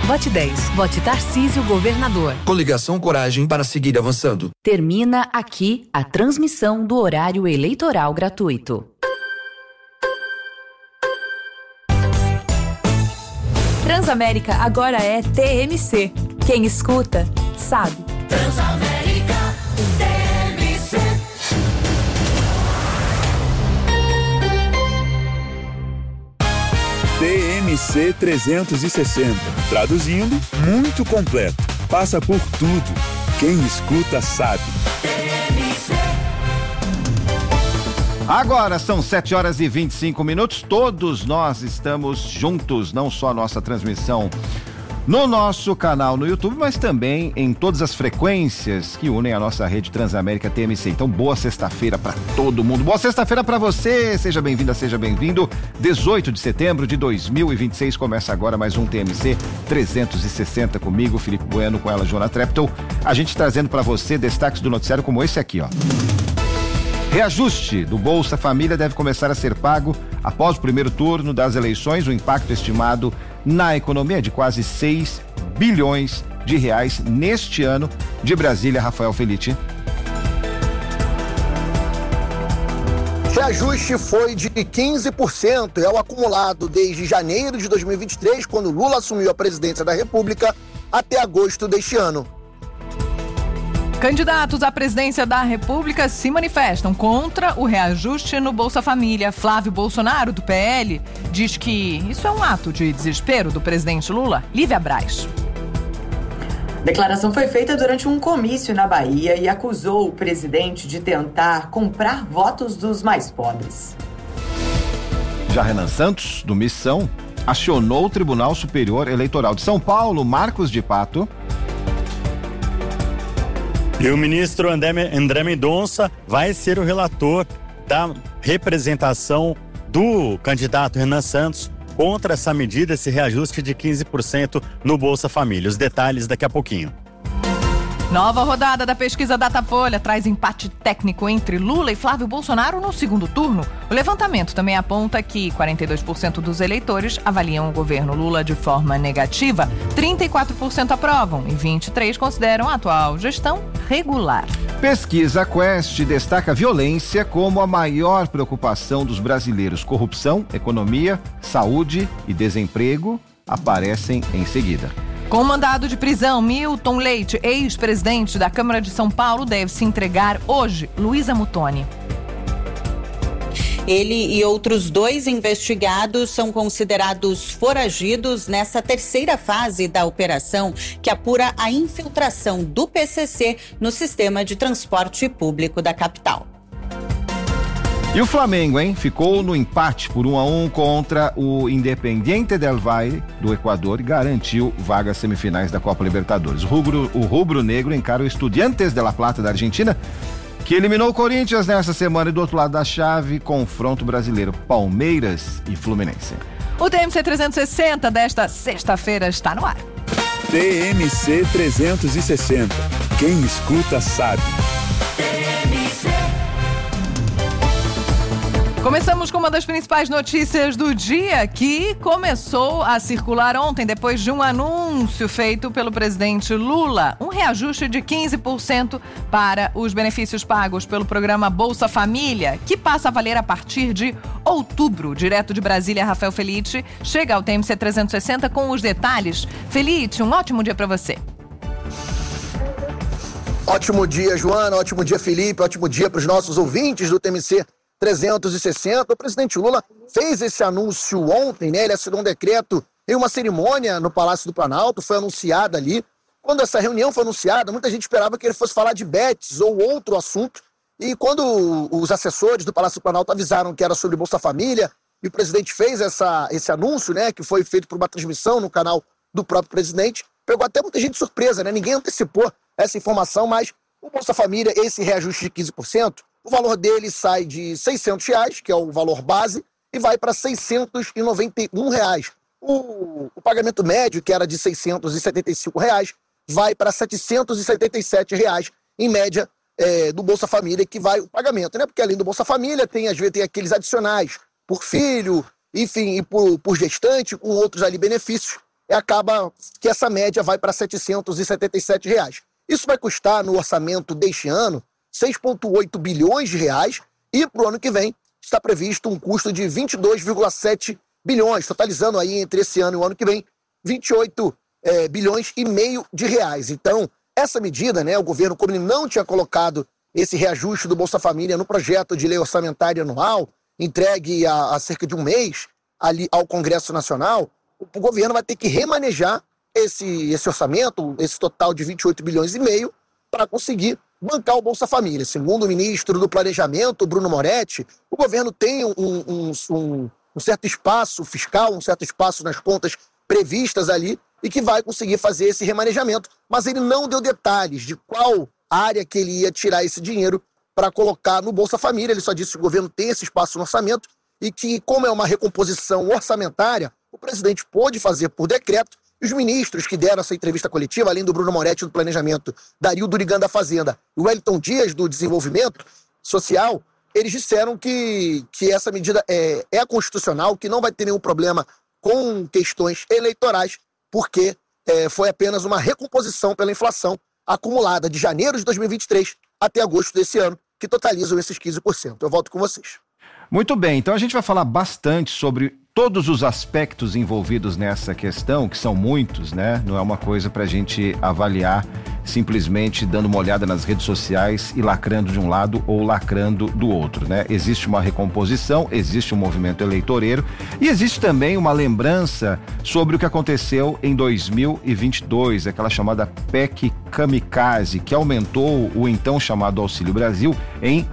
Vote 10. Vote Tarcísio Governador. Coligação Coragem para seguir avançando. Termina aqui a transmissão do horário eleitoral gratuito. Transamérica agora é TMC. Quem escuta, sabe. Transamérica TMC. TMC 360. Traduzindo, muito completo. Passa por tudo. Quem escuta sabe. Agora são 7h25. Todos nós estamos juntos, não só a nossa transmissão no nosso canal no YouTube, mas também em todas as frequências que unem a nossa rede Transamérica TMC. Então, boa sexta-feira para todo mundo. Boa sexta-feira para você. Seja bem-vinda, seja bem-vindo. 18 de setembro de 2026 começa agora mais um TMC 360 comigo, Felipe Bueno, com ela, Joana Treptow. A gente trazendo para você destaques do noticiário como esse aqui, ó. Reajuste do Bolsa Família deve começar a ser pago após o primeiro turno das eleições. O impacto estimado na economia é de quase 6 bilhões de reais neste ano. De Brasília, Rafael Felitti. Reajuste foi de 15%, é o acumulado desde janeiro de 2023, quando Lula assumiu a presidência da República, até agosto deste ano. Candidatos à presidência da República se manifestam contra o reajuste no Bolsa Família. Flávio Bolsonaro, do PL, diz que isso é um ato de desespero do presidente Lula. Lívia Braz. A declaração foi feita durante um comício na Bahia e acusou o presidente de tentar comprar votos dos mais pobres. Já Renan Santos, do Missão, acionou o Tribunal Superior Eleitoral de São Paulo, Marcos de Pato. E o ministro André Mendonça vai ser o relator da representação do candidato Renan Santos contra essa medida, esse reajuste de 15% no Bolsa Família. Os detalhes daqui a pouquinho. Nova rodada da pesquisa Datafolha traz empate técnico entre Lula e Flávio Bolsonaro no segundo turno. O levantamento também aponta que 42% dos eleitores avaliam o governo Lula de forma negativa, 34% aprovam e 23% consideram a atual gestão regular. Pesquisa Quest destaca a violência como a maior preocupação dos brasileiros. Corrupção, economia, saúde e desemprego aparecem em seguida. Com mandado de prisão, Milton Leite, ex-presidente da Câmara de São Paulo, deve se entregar hoje. Luísa Muttoni. Ele e outros 2 investigados são considerados foragidos nessa terceira fase da operação que apura a infiltração do PCC no sistema de transporte público da capital. E o Flamengo, ficou no empate por 1-1 contra o Independiente del Valle do Equador e garantiu vagas semifinais da Copa Libertadores. O rubro-negro encara o Estudiantes de La Plata da Argentina, que eliminou o Corinthians nessa semana, e do outro lado da chave, confronto brasileiro, Palmeiras e Fluminense. O TMC 360 desta sexta-feira está no ar. TMC 360. Quem escuta sabe. Começamos com uma das principais notícias do dia, que começou a circular ontem, depois de um anúncio feito pelo presidente Lula. Um reajuste de 15% para os benefícios pagos pelo programa Bolsa Família, que passa a valer a partir de outubro. Direto de Brasília, Rafael Felitti chega ao TMC 360 com os detalhes. Felitti, um ótimo dia para você. Ótimo dia, Joana, ótimo dia, Felipe, ótimo dia para os nossos ouvintes do TMC 360. O presidente Lula fez esse anúncio ontem, Ele assinou um decreto em uma cerimônia no Palácio do Planalto, foi anunciada ali. Quando essa reunião foi anunciada, muita gente esperava que ele fosse falar de bets ou outro assunto. E quando os assessores do Palácio do Planalto avisaram que era sobre Bolsa Família, e o presidente fez esse anúncio, que foi feito por uma transmissão no canal do próprio presidente, pegou até muita gente de surpresa, Ninguém antecipou essa informação, mas o Bolsa Família, esse reajuste de 15%, o valor dele sai de R$600, que é o valor base, e vai para R$691. O pagamento médio, que era de R$675, vai para R$777, em média, do Bolsa Família, que vai o pagamento, Porque além do Bolsa Família, às vezes tem aqueles adicionais por filho, enfim, e por gestante, com outros ali benefícios. acaba que essa média vai para R$ 777. Isso vai custar, no orçamento deste ano, R$ 6,8 bilhões, e para o ano que vem está previsto um custo de 22,7 bilhões, totalizando aí entre esse ano e o ano que vem 28 bilhões e meio de reais. Então, essa medida, né, o governo, como ele não tinha colocado esse reajuste do Bolsa Família no projeto de lei orçamentária anual, entregue há cerca de um mês ali ao Congresso Nacional, o governo vai ter que remanejar esse orçamento, esse total de 28 bilhões e meio, para conseguir bancar o Bolsa Família. Segundo o ministro do Planejamento, Bruno Moretti, o governo tem um certo espaço fiscal, um certo espaço nas contas previstas ali e que vai conseguir fazer esse remanejamento, mas ele não deu detalhes de qual área que ele ia tirar esse dinheiro para colocar no Bolsa Família. Ele só disse que o governo tem esse espaço no orçamento e que, como é uma recomposição orçamentária, o presidente pôde fazer por decreto. E os ministros que deram essa entrevista coletiva, além do Bruno Moretti do Planejamento, Dario Durigan da Fazenda e o Wellington Dias do Desenvolvimento Social, eles disseram que essa medida é constitucional, que não vai ter nenhum problema com questões eleitorais, porque foi apenas uma recomposição pela inflação acumulada de janeiro de 2023 até agosto desse ano, que totalizam esses 15%. Eu volto com vocês. Muito bem, então a gente vai falar bastante sobre todos os aspectos envolvidos nessa questão, que são muitos, né? Não é uma coisa para a gente avaliar simplesmente dando uma olhada nas redes sociais e lacrando de um lado ou lacrando do outro, né? Existe uma recomposição, existe um movimento eleitoreiro e existe também uma lembrança sobre o que aconteceu em 2022, aquela chamada PEC Kamikaze, que aumentou o então chamado Auxílio Brasil em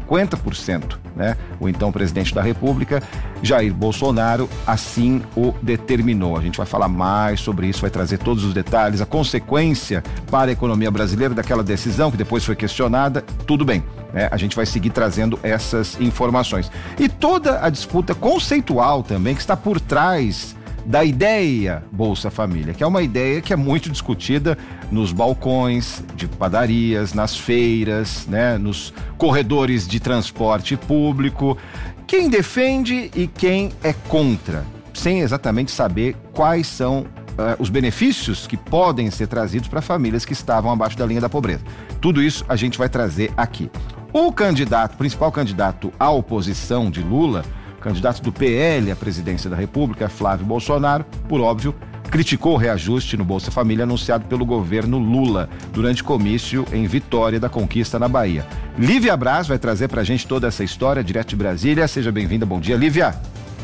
50%, né? O então presidente da República, Jair Bolsonaro, assim o determinou. A gente vai falar mais sobre isso, vai trazer todos os detalhes, a consequência para a economia brasileira daquela decisão que depois foi questionada, tudo bem, né? A gente vai seguir trazendo essas informações. E toda a disputa conceitual também que está por trás da ideia Bolsa Família, que é uma ideia que é muito discutida nos balcões de padarias, nas feiras, né, nos corredores de transporte público. Quem defende e quem é contra, sem exatamente saber quais são os benefícios que podem ser trazidos para famílias que estavam abaixo da linha da pobreza. Tudo isso a gente vai trazer aqui. O principal candidato à oposição de Lula, candidato do PL à presidência da República, Flávio Bolsonaro, por óbvio, criticou o reajuste no Bolsa Família anunciado pelo governo Lula durante comício em Vitória da Conquista, na Bahia. Lívia Braz vai trazer pra gente toda essa história direto de Brasília. Seja bem-vinda. Bom dia, Lívia.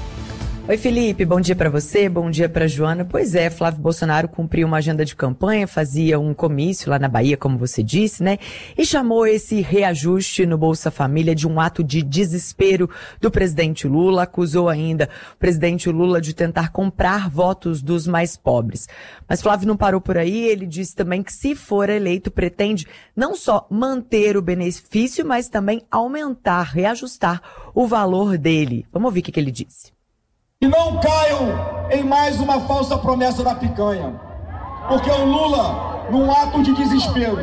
Oi, Felipe, bom dia para você, bom dia para Joana. Pois é, Flávio Bolsonaro cumpriu uma agenda de campanha, fazia um comício lá na Bahia, como você disse, né? E chamou esse reajuste no Bolsa Família de um ato de desespero do presidente Lula, acusou ainda o presidente Lula de tentar comprar votos dos mais pobres. Mas Flávio não parou por aí, ele disse também que, se for eleito, pretende não só manter o benefício, mas também aumentar, reajustar o valor dele. Vamos ouvir o que ele disse. E não caiam em mais uma falsa promessa da picanha, porque o Lula, num ato de desespero,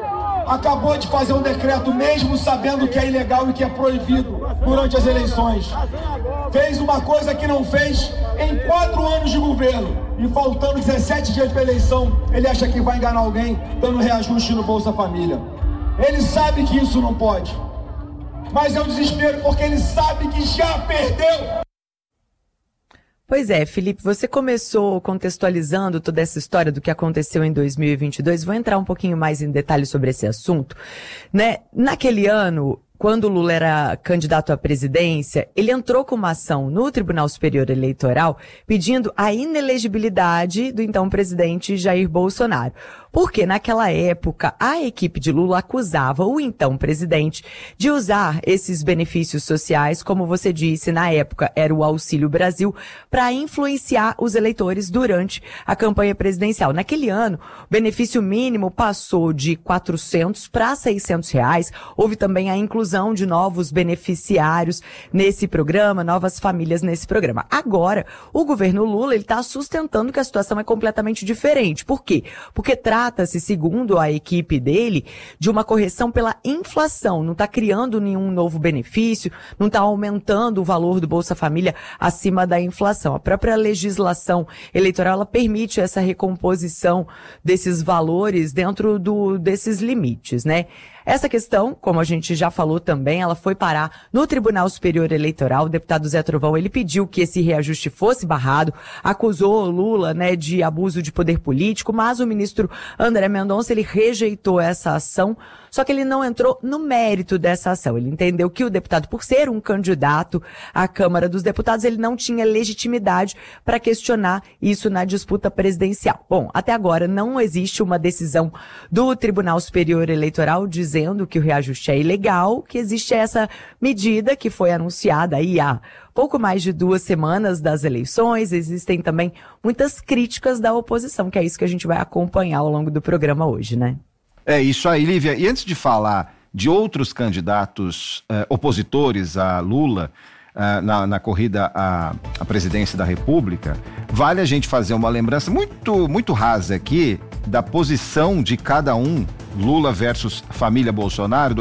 acabou de fazer um decreto, mesmo sabendo que é ilegal e que é proibido durante as eleições. Fez uma coisa que não fez em 4 anos de governo, e faltando 17 dias para a eleição, ele acha que vai enganar alguém dando reajuste no Bolsa Família. Ele sabe que isso não pode, mas é um desespero porque ele sabe que já perdeu. Pois é, Felipe, você começou contextualizando toda essa história do que aconteceu em 2022. Vou entrar um pouquinho mais em detalhes sobre esse assunto, né? Naquele ano, quando o Lula era candidato à presidência, ele entrou com uma ação no Tribunal Superior Eleitoral pedindo a inelegibilidade do então presidente Jair Bolsonaro. Porque naquela época a equipe de Lula acusava o então presidente de usar esses benefícios sociais, como você disse, na época era o Auxílio Brasil, para influenciar os eleitores durante a campanha presidencial. Naquele ano, o benefício mínimo passou de R$ 400 para R$ 600. Houve também a inclusão inclusão de novos beneficiários nesse programa, novas famílias nesse programa. Agora, o governo Lula, ele está sustentando que a situação é completamente diferente. Por quê? Porque trata-se, segundo a equipe dele, de uma correção pela inflação. Não está criando nenhum novo benefício, não está aumentando o valor do Bolsa Família acima da inflação. A própria legislação eleitoral, ela permite essa recomposição desses valores dentro desses limites, né? Essa questão, como a gente já falou também, ela foi parar no Tribunal Superior Eleitoral. O deputado Zé Trovão, ele pediu que esse reajuste fosse barrado, acusou Lula, né, de abuso de poder político, mas o ministro André Mendonça, ele rejeitou essa ação, só que ele não entrou no mérito dessa ação. Ele entendeu que o deputado, por ser um candidato à Câmara dos Deputados, ele não tinha legitimidade para questionar isso na disputa presidencial. Bom, até agora não existe uma decisão do Tribunal Superior Eleitoral dizendo que o reajuste é ilegal, que existe essa medida que foi anunciada aí há pouco mais de 2 semanas das eleições. Existem também muitas críticas da oposição, que é isso que a gente vai acompanhar ao longo do programa hoje, né? É isso aí, Lívia. E antes de falar de outros candidatos opositores a Lula na corrida à presidência da República, vale a gente fazer uma lembrança muito rasa aqui da posição de cada um, Lula versus família Bolsonaro,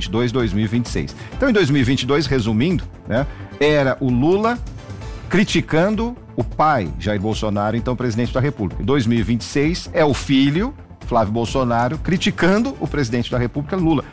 2022-2026. Então, em 2022, resumindo, né, era o Lula criticando o pai, Jair Bolsonaro, então presidente da República. Em 2026, é o filho, Flávio Bolsonaro, criticando o presidente da República, Lula.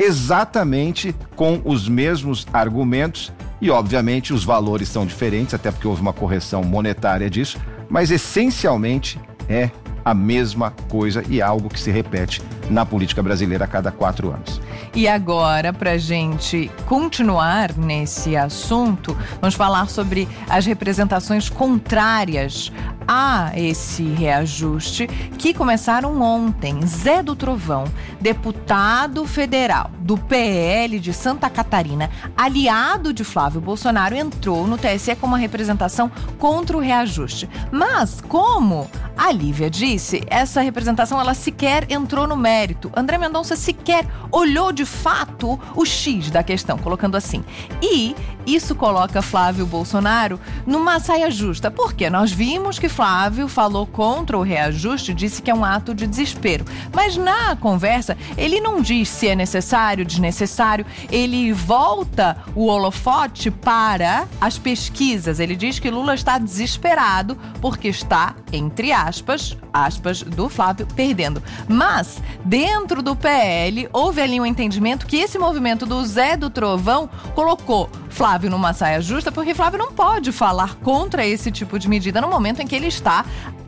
Exatamente com os mesmos argumentos e, obviamente, os valores são diferentes, até porque houve uma correção monetária disso, mas essencialmente é a mesma coisa e algo que se repete na política brasileira a cada 4 anos. E agora, para a gente continuar nesse assunto, vamos falar sobre as representações contrárias a esse reajuste que começaram ontem. Zé do Trovão, deputado federal do PL de Santa Catarina, aliado de Flávio Bolsonaro, entrou no TSE com uma representação contra o reajuste. Mas, como a Lívia disse, essa representação ela sequer entrou no mérito. André Mendonça sequer olhou de fato o X da questão, colocando assim. E isso coloca Flávio Bolsonaro numa saia justa. Porque nós vimos que Flávio falou contra o reajuste, disse que é um ato de desespero. Mas na conversa, ele não diz se é necessário, desnecessário. Ele volta o holofote para as pesquisas. Ele diz que Lula está desesperado porque está, entre aspas do Flávio, perdendo. Mas, dentro do PL, houve ali um entendimento que esse movimento do Zé do Trovão colocou Flávio numa saia justa, porque Flávio não pode falar contra esse tipo de medida no momento em que ele está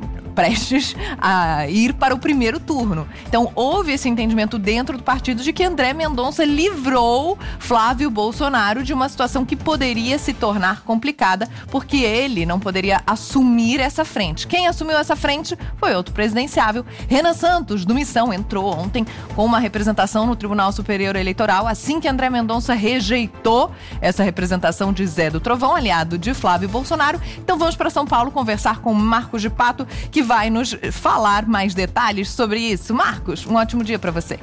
prestes a ir para o primeiro turno. Então, houve esse entendimento dentro do partido de que André Mendonça livrou Flávio Bolsonaro de uma situação que poderia se tornar complicada, porque ele não poderia assumir essa frente. Quem assumiu essa frente foi outro presidenciável. Renan Santos, do Missão, entrou ontem com uma representação no Tribunal Superior Eleitoral, assim que André Mendonça rejeitou essa representação de Zé do Trovão, aliado de Flávio Bolsonaro. Então, vamos para São Paulo conversar com Marcos de Pato, que vai nos falar mais detalhes sobre isso. Marcos, um ótimo dia para você.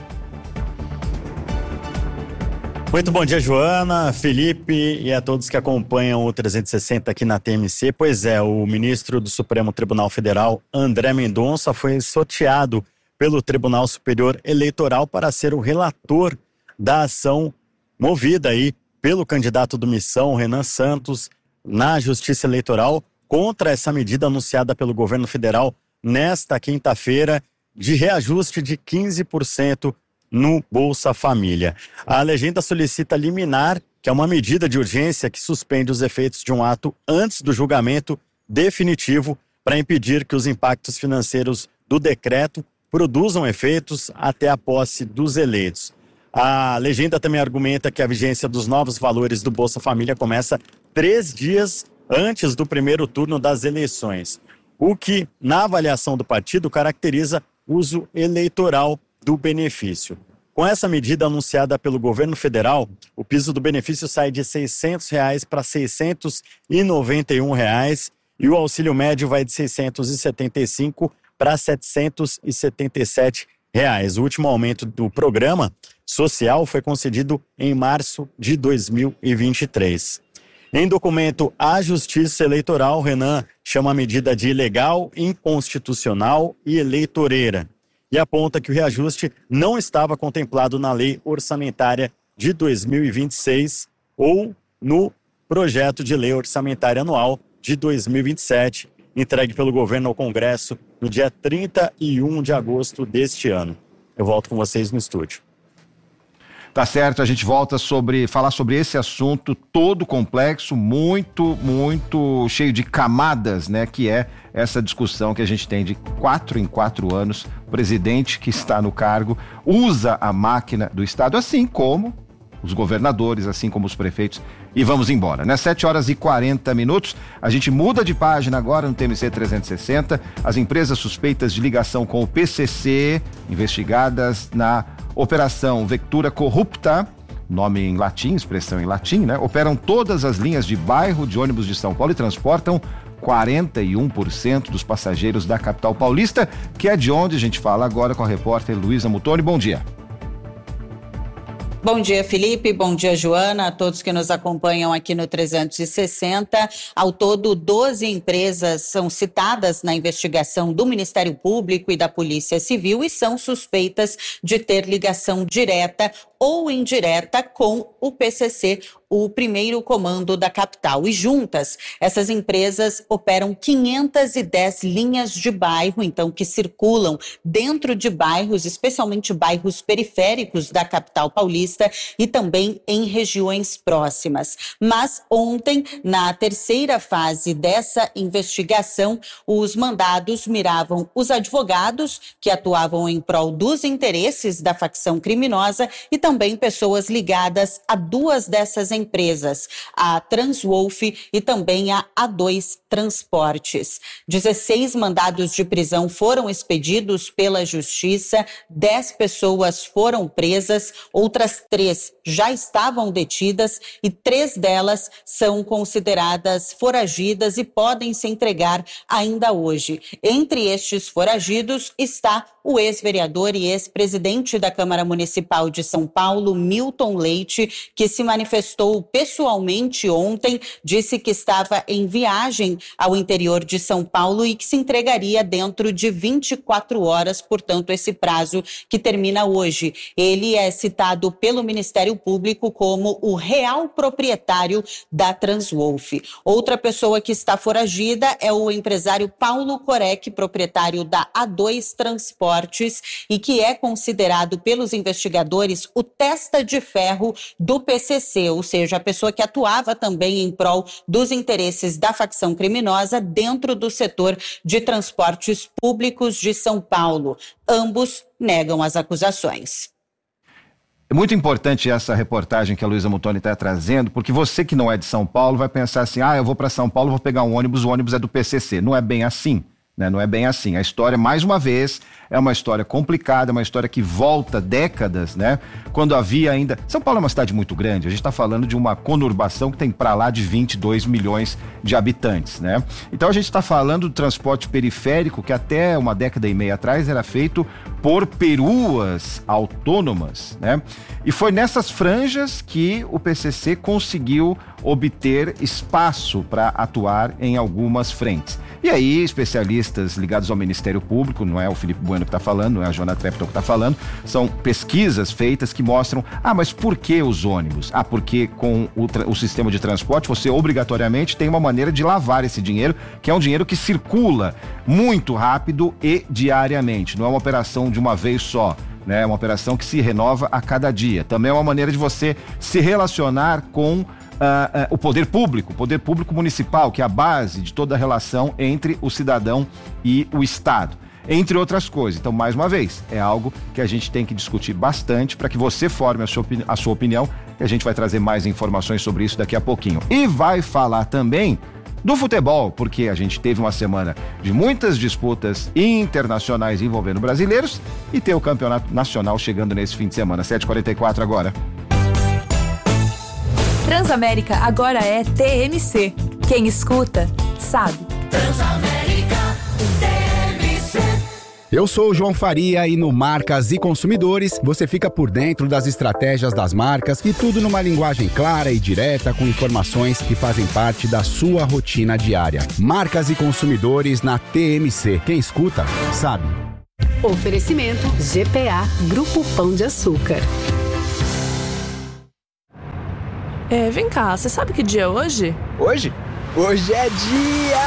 Muito bom dia, Joana, Felipe e a todos que acompanham o 360 aqui na TMC. Pois é, o ministro do Supremo Tribunal Federal, André Mendonça, foi sorteado pelo Tribunal Superior Eleitoral para ser o relator da ação movida aí pelo candidato do Missão, Renan Santos, na Justiça Eleitoral, contra essa medida anunciada pelo governo federal nesta quinta-feira de reajuste de 15% no Bolsa Família. A legenda solicita liminar, que é uma medida de urgência que suspende os efeitos de um ato antes do julgamento definitivo para impedir que os impactos financeiros do decreto produzam efeitos até a posse dos eleitos. A legenda também argumenta que a vigência dos novos valores do Bolsa Família começa 3 dias antes do primeiro turno das eleições, o que, na avaliação do partido, caracteriza uso eleitoral do benefício. Com essa medida anunciada pelo governo federal, o piso do benefício sai de R$ 600 para R$ 691 e o auxílio médio vai de R$ 675 para R$ 777. O último aumento do programa social foi concedido em março de 2023. Em documento à Justiça Eleitoral, Renan chama a medida de ilegal, inconstitucional e eleitoreira e aponta que o reajuste não estava contemplado na Lei Orçamentária de 2026 ou no Projeto de Lei Orçamentária Anual de 2027, entregue pelo governo ao Congresso no dia 31 de agosto deste ano. Eu volto com vocês no estúdio. Tá certo, a gente volta falar sobre esse assunto todo complexo, muito cheio de camadas, né? Que é essa discussão que a gente tem de 4 em 4 anos. O presidente que está no cargo usa a máquina do Estado, assim como os governadores, assim como os prefeitos, e vamos embora, né? 7h40, a gente muda de página agora no TMC 360, as empresas suspeitas de ligação com o PCC, investigadas na Operação Vectura Corrupta, nome em latim, expressão em latim, né? Operam todas as linhas de bairro de ônibus de São Paulo e transportam 41% dos passageiros da capital paulista, que é de onde a gente fala agora com a repórter Luísa Mutoni. Bom dia. Bom dia, Felipe. Bom dia, Joana. A todos que nos acompanham aqui no 360. Ao todo, 12 empresas são citadas na investigação do Ministério Público e da Polícia Civil e são suspeitas de ter ligação direta ou indireta com o PCC, o primeiro comando da capital. E juntas, essas empresas operam 510 linhas de bairro, então, que circulam dentro de bairros, especialmente bairros periféricos da capital paulista e também em regiões próximas. Mas ontem, na terceira fase dessa investigação, os mandados miravam os advogados que atuavam em prol dos interesses da facção criminosa e também pessoas ligadas a duas dessas empresas, a Transwolf e também a A2 Transportes. 16 mandados de prisão foram expedidos pela Justiça, 10 pessoas foram presas, outras 3 já estavam detidas e 3 delas são consideradas foragidas e podem se entregar ainda hoje. Entre estes foragidos está o ex-vereador e ex-presidente da Câmara Municipal de São Paulo, Milton Leite, que se manifestou pessoalmente ontem, disse que estava em viagem ao interior de São Paulo e que se entregaria dentro de 24 horas, portanto, esse prazo que termina hoje. Ele é citado pelo Ministério Público como o real proprietário da Transwolf. Outra pessoa que está foragida é o empresário Paulo Corec, proprietário da A2 Transportes, e que é considerado pelos investigadores o testa de ferro do PCC, ou seja, a pessoa que atuava também em prol dos interesses da facção criminosa dentro do setor de transportes públicos de São Paulo. Ambos negam as acusações. É muito importante essa reportagem que a Luísa Mutoni está trazendo, porque você que não é de São Paulo vai pensar assim, eu vou para São Paulo, vou pegar um ônibus, o ônibus é do PCC. Não é bem assim. Né? Não é bem assim. A história, mais uma vez, é uma história complicada, é uma história que volta décadas, né? Quando havia ainda... São Paulo é uma cidade muito grande, a gente está falando de uma conurbação que tem para lá de 22 milhões de habitantes, né? Então a gente está falando do transporte periférico que até uma década e meia atrás era feito por peruas autônomas, né? E foi nessas franjas que o PCC conseguiu obter espaço para atuar em algumas frentes. E aí, especialistas ligados ao Ministério Público, não é o Felipe Bueno que está falando, não é a Joana Trepton que está falando, são pesquisas feitas que mostram, mas por que os ônibus? Porque com o sistema de transporte você obrigatoriamente tem uma maneira de lavar esse dinheiro, que é um dinheiro que circula muito rápido e diariamente, não é uma operação de uma vez só. É uma operação que se renova a cada dia. Também é uma maneira de você se relacionar com o poder público municipal, que é a base de toda a relação entre o cidadão e o Estado, entre outras coisas. Então, mais uma vez, é algo que a gente tem que discutir bastante para que você forme a sua opinião, e a gente vai trazer mais informações sobre isso daqui a pouquinho. E vai falar também do futebol, porque a gente teve uma semana de muitas disputas internacionais envolvendo brasileiros e tem o campeonato nacional chegando nesse fim de semana. 7h44 agora. Transamérica agora é TMC. Quem escuta, sabe. Transamérica, TMC. Eu sou o João Faria e no Marcas e Consumidores você fica por dentro das estratégias das marcas e tudo numa linguagem clara e direta com informações que fazem parte da sua rotina diária. Marcas e Consumidores na TMC. Quem escuta, sabe. Oferecimento GPA Grupo Pão de Açúcar. Vem cá, você sabe que dia é hoje? Hoje? Hoje é dia